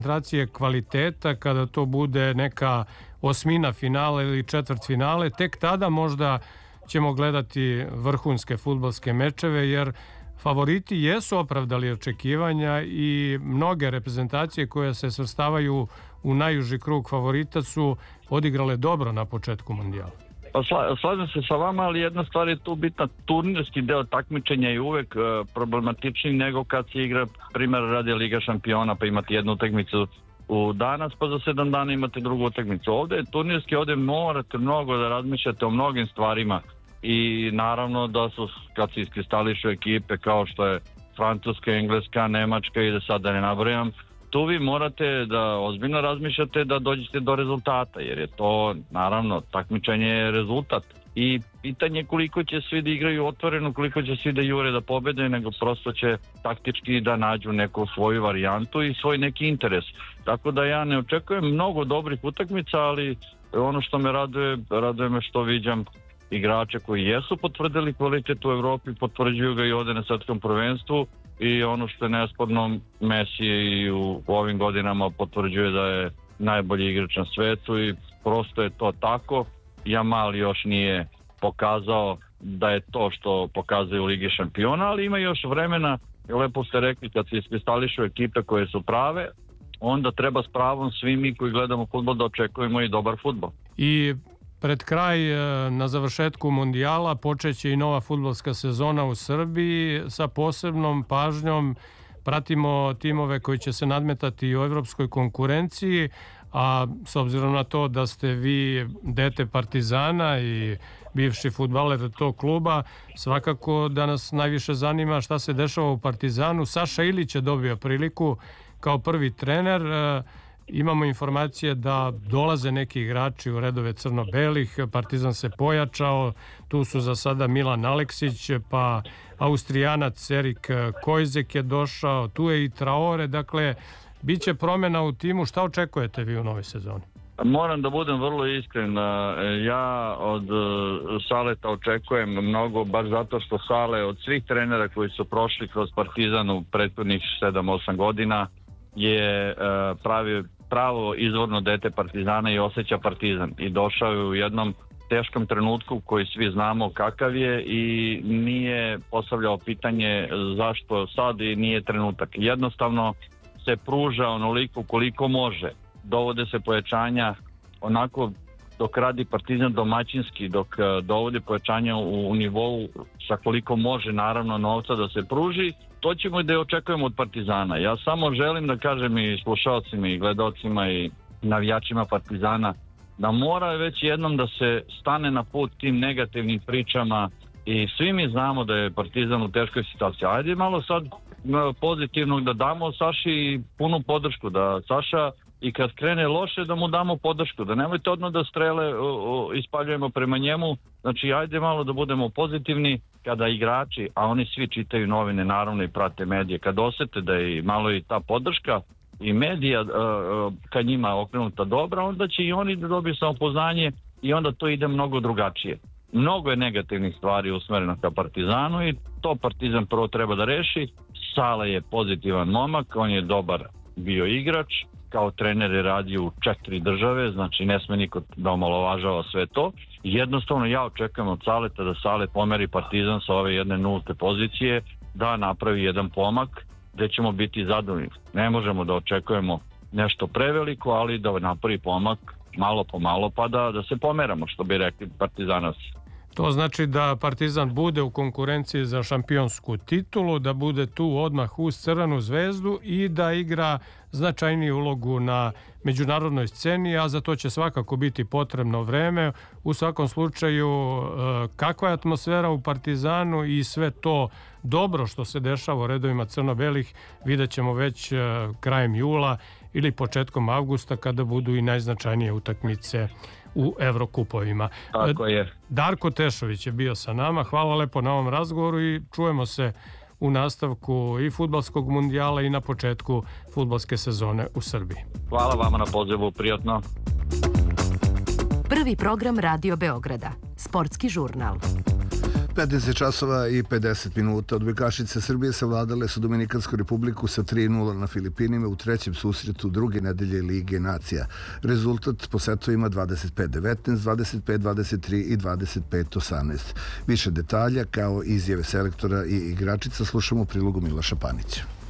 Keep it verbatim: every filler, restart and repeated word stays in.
koncentracije kvaliteta, kada to bude neka osmina finala ili četvrt finale, tek tada možda ćemo gledati vrhunske fudbalske mečeve, jer favoriti jesu opravdali očekivanja i mnoge reprezentacije koje se svrstavaju u najuži krug favorita su odigrale dobro na početku mundijala. Pa sla, slažem se sa vama, ali jedna stvar je tu bitna. Turnirski deo takmičenja je uvek uh, problematičniji nego kad se igra, primjer radi Liga šampiona, pa imate jednu utakmicu u danas, pa za sedam dana imate drugu utakmicu. Ovde je turnirski, ovde morate mnogo da razmišljate o mnogim stvarima i naravno da su, kad se iskristališu ekipe kao što je Francuska, Engleska, Nemačka i da sad da ne nabrojam, tu vi morate da ozbiljno razmišljate da dođete do rezultata, jer je to, naravno, takmičenje je rezultat. I pitanje koliko će svi da igraju otvoreno, koliko će svi da jure da pobede, nego prosto će taktički da nađu neku svoju varijantu i svoj neki interes. Tako da ja ne očekujem mnogo dobrih utakmica, ali ono što me raduje, raduje me što viđam igrače koji jesu potvrdili kvalitet u Evropi, potvrđuju ga i ovde na svetskom prvenstvu. I ono što je nesporno, Messi i u ovim godinama potvrđuje da je najbolji igrač na svetu i prosto je to tako. Jamal još nije pokazao da je to što pokazuje u Ligi šampiona, ali ima još vremena. Lepo ste rekli, kad se iskristališu ekipe koje su prave, onda treba s pravom svi mi koji gledamo fudbal da očekujemo i dobar fudbal. I pred kraj, na završetku mundijala, počeće i nova fudbalska sezona u Srbiji. Sa posebnom pažnjom pratimo timove koji će se nadmetati u evropskoj konkurenciji, a s obzirom na to da ste vi dete Partizana i bivši fudbaler tog kluba, svakako da nas najviše zanima šta se dešava u Partizanu. Saša Ilić je dobio priliku kao prvi trener. Imamo informacije da dolaze neki igrači u redove crno-belih, Partizan se pojačao, tu su za sada Milan Aleksić, pa Austrijanac Erik Kojzek je došao, tu je i Traore, dakle, bit će promjena u timu. Šta očekujete vi u novoj sezoni? Moram da budem vrlo iskren, ja od Saleta očekujem mnogo, baš zato što Sale od svih trenera koji su prošli kroz Partizan u prethodnih sedam osam godina je pravi pravo izvorno dete Partizana i osjeća Partizan i došao je u jednom teškom trenutku koji svi znamo kakav je i nije postavljao pitanje zašto sad i nije trenutak. Jednostavno se pruža onoliko koliko može. Dovode se pojačanja onako dok radi Partizan domaćinski, dok dovodi pojačanja u, u nivou sa koliko može naravno novca da se pruži. To ćemo i da očekujemo od Partizana. Ja samo želim da kažem i slušalcima i gledalcima i navijačima Partizana da mora već jednom da se stane na put tim negativnim pričama i svi mi znamo da je Partizan u teškoj situaciji. Ajde malo sad pozitivnog da damo Saši punu podršku, da Saša i kad krene loše da mu damo podršku, da nemojte odmah da strele o, o, ispaljujemo prema njemu. Znači ajde malo da budemo pozitivni kada igrači, a oni svi čitaju novine naravno i prate medije, kad osete da je malo i ta podrška i medija uh, uh, ka njima okrenuta dobra, onda će i oni da dobiju samopoznanje i onda to ide mnogo drugačije. Mnogo je negativnih stvari usmereno ka Partizanu i to Partizan prvo treba da reši. Sale je pozitivan momak, on je dobar bio igrač, kao trener je radio u četiri države, znači ne sme niko da omalovažava sve to. Jednostavno ja očekujem od Saleta da Sale pomeri Partizan sa ove jedne nulte pozicije, da napravi jedan pomak gde ćemo biti zadovoljni. Ne možemo da očekujemo nešto preveliko, ali da napravi pomak malo po malo pa da, da se pomeramo, što bi rekli Partizanavci. To znači da Partizan bude u konkurenciji za šampionsku titulu, da bude tu odmah uz Crvenu zvezdu i da igra značajniju ulogu na međunarodnoj sceni, a za to će svakako biti potrebno vreme. U svakom slučaju, kakva je atmosfera u Partizanu i sve to dobro što se dešava u redovima crno-belih vidjet ćemo već krajem jula ili početkom avgusta kada budu i najznačajnije utakmice u Evrokupovima. Tako je. Darko Tešović je bio sa nama. Hvala lepo na ovom razgovoru i čujemo se u nastavku i fudbalskog mundijala i na početku fudbalske sezone u Srbiji. Hvala vama na pozivu, prijatno. Prvi program Radio Beograda, sportski žurnal. petnaest časova i pedeset minuta. Odbojkašice Srbije savladale su Dominikansku republiku sa tri nula na Filipinima u trećem susretu druge nedelje Lige nacija. Rezultat po setovima dvadeset pet devetnaest, dvadeset pet dvadeset tri i dvadeset pet osamnaest. Više detalja kao izjave selektora i igračica slušamo u prilogu Miloša Panića.